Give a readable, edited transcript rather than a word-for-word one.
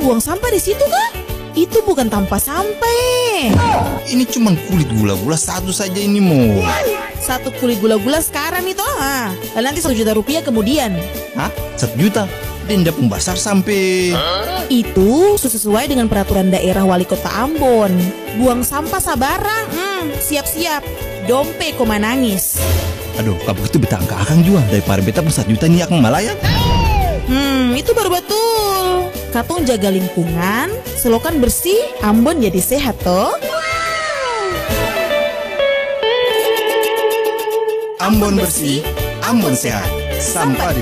buang sampah di situ kah? Itu bukan tanpa sampai. Ini cuma kulit gula-gula satu saja ini Mo. Satu kulit gula-gula sekarang itu dan nanti 1 juta rupiah kemudian. Hah? 1 juta? Denda pembesar sampai. Itu sesuai dengan peraturan daerah wali kota Ambon. Buang sampah sabarang. Siap-siap. Dompe koma nangis. Aduh, kalau begitu beta angka akang juga daripada beta 1 juta ini akang malayat. Itu baru betul. Katong jaga lingkungan, selokan bersih, Ambon jadi sehat toh. Ambon bersih, Ambon sehat. Sampah